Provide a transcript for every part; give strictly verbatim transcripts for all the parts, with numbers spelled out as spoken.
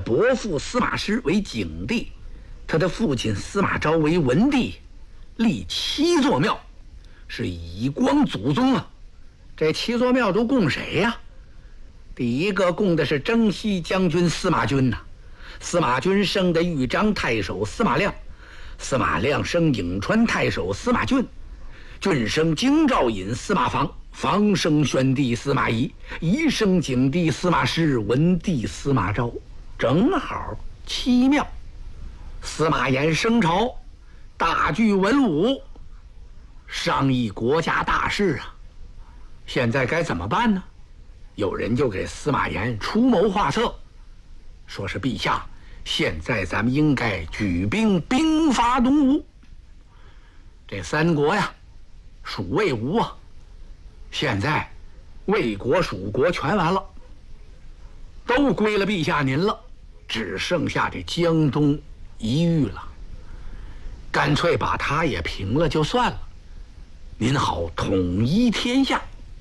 伯父司马师为景帝，他的父亲司马昭为文帝，立七座庙，是以光祖宗啊。这七座庙都供谁呀、啊？第一个供的是征西将军司马君呐、啊，司马君生的豫章太守司马亮，司马亮生颍川太守司马俊，俊生京兆尹司马防，防生宣帝司马懿，懿生景帝司马师，文帝司马昭，正好七庙。司马炎升朝，大聚文武，商议国家大事啊。现在该怎么办呢？有人就给司马炎出谋划策，说是陛下，现在咱们应该举兵兵伐东吴。这三国呀，蜀魏吴啊，现在魏国蜀国全完了，都归了陛下您了，只剩下这江东一隅了，干脆把他也平了就算了，您好统一天下。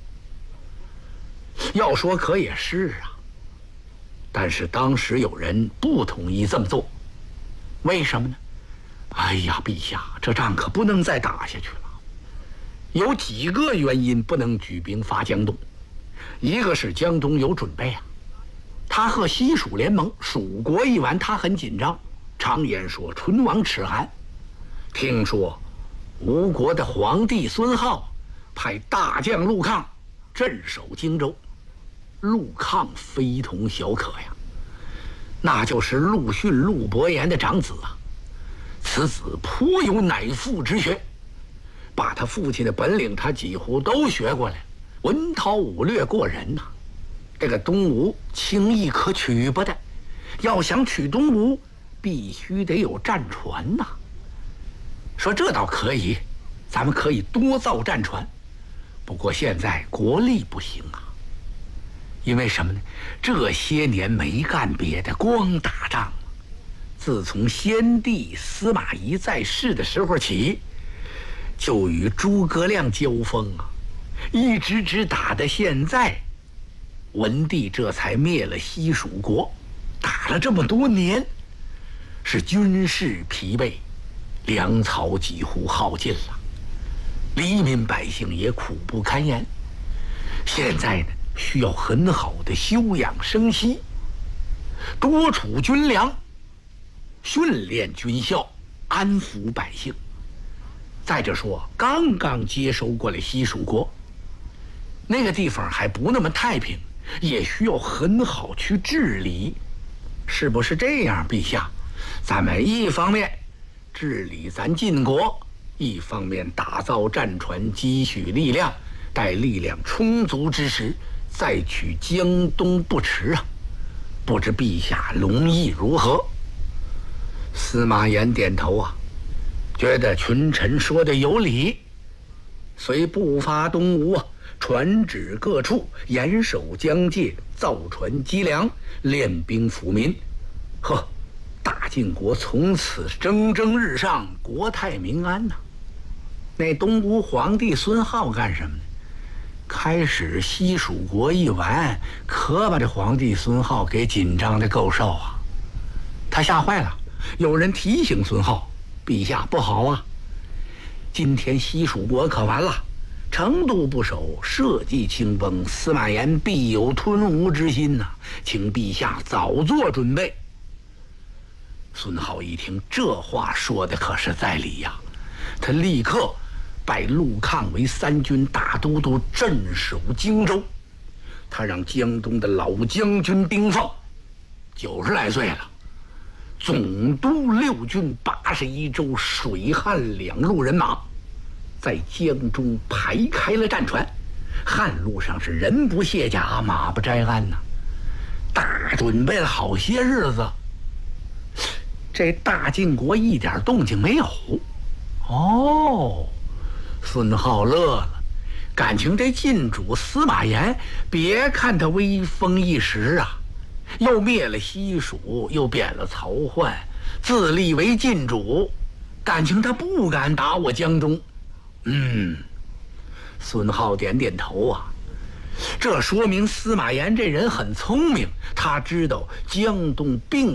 要说可也是啊，但是当时有人不同意这么做，为什么呢？哎呀，陛下，这仗可不能再打下去了。有几个原因不能举兵伐江东，一个是江东有准备啊，他和西蜀联盟，蜀国一完，他很紧张。常言说唇亡齿寒，听说吴国的皇帝孙皓派大将陆抗镇守荆州。陆抗非同小可呀，那就是陆逊、陆伯言的长子啊。此子颇有乃父之学，把他父亲的本领他几乎都学过来，文韬武略过人呐、啊。这个东吴轻易可取不得，要想取东吴，必须得有战船呐、啊。说这倒可以，咱们可以多造战船，不过现在国力不行啊。因为什么呢？这些年没干别的，光打仗。自从先帝司马懿在世的时候起，就与诸葛亮交锋啊，一直直打到现在。文帝这才灭了西蜀国，打了这么多年，是军事疲惫，粮草几乎耗尽了，黎民百姓也苦不堪言。现在呢，需要很好的休养生息，多储军粮，训练军校，安抚百姓。再者说，刚刚接收过来西蜀国，那个地方还不那么太平，也需要很好去治理，是不是这样，陛下？咱们一方面治理咱晋国，一方面打造战船，积蓄力量，待力量充足之时，再取江东不迟啊！不知陛下龙意如何？司马炎点头啊，觉得群臣说的有理，虽不伐东吴啊，传旨各处，严守疆界，造船积粮，练兵抚民。呵，大晋国从此蒸蒸日上，国泰民安呐、啊。那东吴皇帝孙皓干什么呢？开始西蜀国一完，可把这皇帝孙皓给紧张的够受啊！他吓坏了。有人提醒孙皓：“陛下不好啊，今天西蜀国可完了，成都不守，社稷清崩，司马炎必有吞吴之心呐、啊，请陛下早做准备。”孙皓一听这话说的可是在理呀、啊，他立刻拜陆抗为三军大都督，镇守荆州。他让江东的老将军丁奉，九十来岁了，总督六军八十一州水旱两路人马，在江中排开了战船。旱路上是人不卸甲，马不摘鞍呐、啊，大准备了好些日子。这大晋国一点动静没有。哦，孙皓乐了，感情这晋主司马炎，别看他威风一时啊，又灭了西蜀，又贬了曹奂，自立为晋主，感情他不敢打我江东。嗯，孙皓点点头啊，这说明司马炎这人很聪明，他知道江东并